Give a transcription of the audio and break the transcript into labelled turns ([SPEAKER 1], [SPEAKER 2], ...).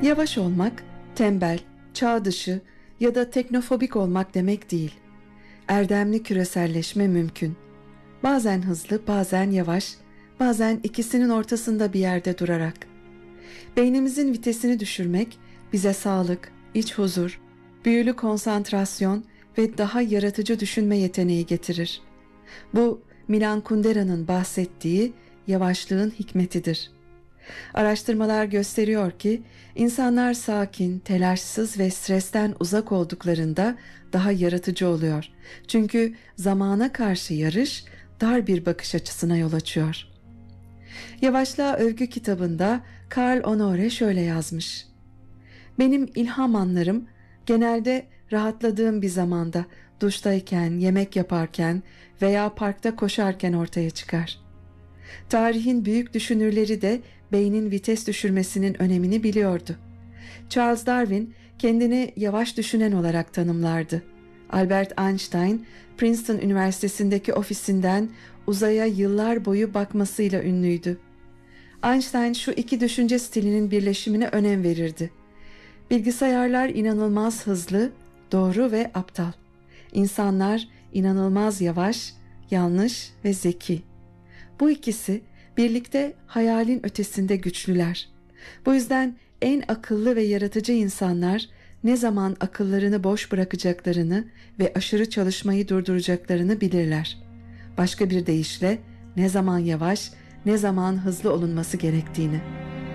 [SPEAKER 1] Yavaş olmak, tembel, çağ dışı ya da teknofobik olmak demek değil. Erdemli küreselleşme mümkün. Bazen hızlı, bazen yavaş, bazen ikisinin ortasında bir yerde durarak. Beynimizin vitesini düşürmek bize sağlık, iç huzur, büyülü konsantrasyon ve daha yaratıcı düşünme yeteneği getirir. Bu Milan Kundera'nın bahsettiği yavaşlığın hikmetidir. Araştırmalar gösteriyor ki insanlar sakin, telaşsız ve stresten uzak olduklarında daha yaratıcı oluyor. Çünkü zamana karşı yarış dar bir bakış açısına yol açıyor. Yavaşlığa Övgü kitabında Karl Honore şöyle yazmış: "Benim ilham anlarım genelde rahatladığım bir zamanda, duştayken, yemek yaparken veya parkta koşarken ortaya çıkar." Tarihin büyük düşünürleri de beynin vites düşürmesinin önemini biliyordu. Charles Darwin kendini yavaş düşünen olarak tanımlardı. Albert Einstein, Princeton Üniversitesi'ndeki ofisinden uzaya yıllar boyu bakmasıyla ünlüydü. Einstein şu iki düşünce stilinin birleşimine önem verirdi. Bilgisayarlar inanılmaz hızlı, doğru ve aptal. İnsanlar inanılmaz yavaş, yanlış ve zeki. Bu ikisi birlikte hayalin ötesinde güçlüler. Bu yüzden en akıllı ve yaratıcı insanlar ne zaman akıllarını boş bırakacaklarını ve aşırı çalışmayı durduracaklarını bilirler. Başka bir deyişle ne zaman yavaş, ne zaman hızlı olunması gerektiğini.